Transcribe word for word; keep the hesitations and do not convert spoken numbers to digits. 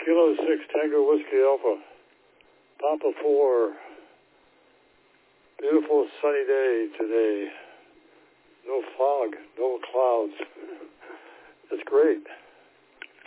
Kilo six Tango Whiskey Alpha. Papa four. Beautiful sunny day today. No fog, no clouds. That's great.